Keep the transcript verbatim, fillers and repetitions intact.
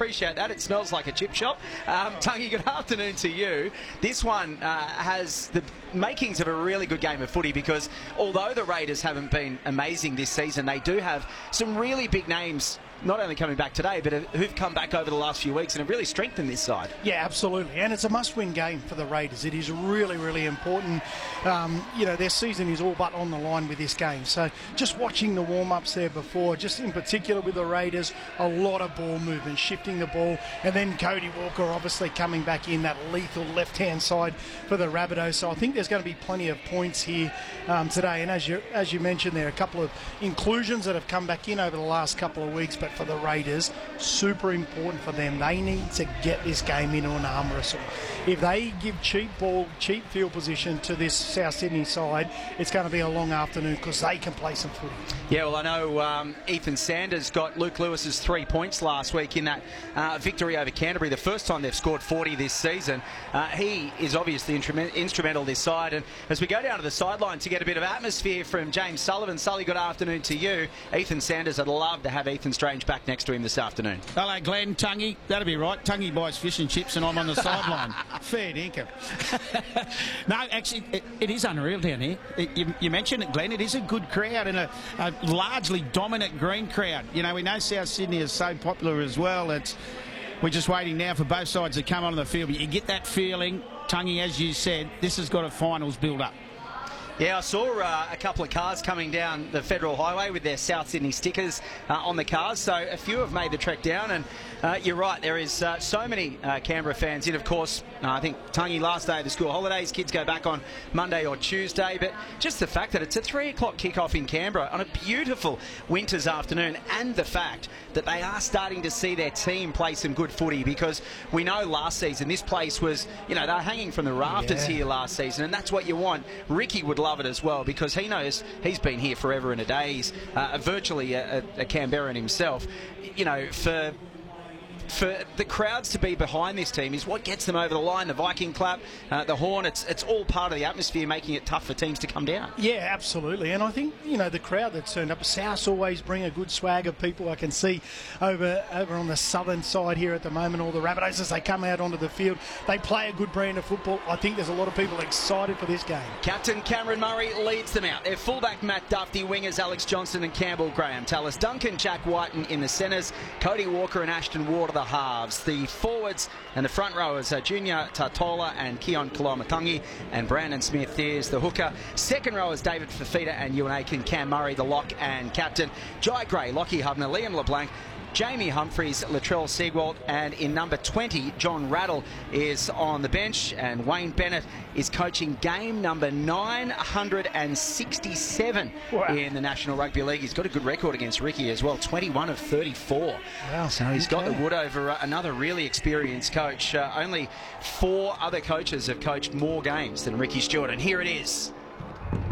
appreciate that. It smells like a chip shop. Um, Tungy, good afternoon to you. This one uh, has the makings of a really good game of footy because although the Raiders haven't been amazing this season, they do have some really big names not only coming back today, but who've come back over the last few weeks and have really strengthened this side. Yeah, absolutely. And it's a must-win game for the Raiders. It is really, really important. Um, you know, their season is all but on the line with this game. So just watching the warm-ups there before, just in particular with the Raiders, a lot of ball movement, shifting the ball. And then Cody Walker obviously coming back in that lethal left-hand side for the Rabbitohs. So I think there's going to be plenty of points here um, today. And as you, as you mentioned, there are a couple of inclusions that have come back in over the last couple of weeks, but for the Raiders, super important for them. They need to get this game into an arm wrestle. If they give cheap ball, cheap field position to this South Sydney side, it's going to be a long afternoon because they can play some footy. Yeah, well, I know um, Ethan Sanders got Luke Lewis's three points last week in that uh, victory over Canterbury, the first time they've scored forty this season. Uh, he is obviously instrument, instrumental this side. And as we go down to the sideline to get a bit of atmosphere from James Sullivan. Sully, good afternoon to you. Ethan Sanders, I'd love to have Ethan Strange back next to him this afternoon. Hello, Glenn. Tungy. That'll be right. Tungy buys fish and chips and I'm on the sideline. Fair dinkum. No, actually, it, it is unreal down here. It, you, you mentioned it, Glenn. It is a good crowd and a, a largely dominant green crowd. You know, we know South Sydney is so popular as well. It's We're just waiting now for both sides to come onto the field. But you get that feeling, Tungy, as you said, this has got a finals build-up. Yeah, I saw uh, a couple of cars coming down the Federal Highway with their South Sydney stickers uh, on the cars, so a few have made the trek down, and uh, you're right, there is uh, so many uh, Canberra fans in. Of course, uh, I think Tungy, last day of the school holidays, kids go back on Monday or Tuesday, but just the fact that it's a three o'clock kickoff in Canberra on a beautiful winter's afternoon, and the fact that they are starting to see their team play some good footy, because we know last season this place was, you know, they were hanging from the rafters yeah. here last season, and that's what you want. Ricky would love it as well because he knows he's been here forever and a day. He's uh, virtually a, a Canberran himself. You know, for for the crowds to be behind this team is what gets them over the line. The Viking clap, uh, the horn, it's it's all part of the atmosphere, making it tough for teams to come down. Yeah, absolutely. And I think, you know, the crowd that's turned up, South always bring a good swag of people. I can see over over on the southern side here at the moment, all the Rabbitohs, as they come out onto the field, they play a good brand of football. I think there's a lot of people excited for this game. Captain Cameron Murray leads them out. Their fullback Matt Duffy, wingers Alex Johnson and Campbell Graham, Tallis Duncan, Jack Whiten in the centres, Cody Walker and Ashton Ward are the halves. The forwards and the front rowers are Junior Tatola and Keon Kalamatangi, and Brandon Smith is the hooker. Second rowers David Fafita and Ewan Aiken, Cam Murray the lock and captain, Jai Gray, Lockie Hubner, Liam LeBlanc, Jamie Humphries, Latrell Siegwald, and in number twenty, John Rattle is on the bench, and Wayne Bennett is coaching game number nine hundred sixty-seven wow. in the National Rugby League. He's got a good record against Ricky as well, twenty-one of thirty-four. Wow. So he's got the wood over uh, another really experienced coach. Uh, only four other coaches have coached more games than Ricky Stewart, and here it is.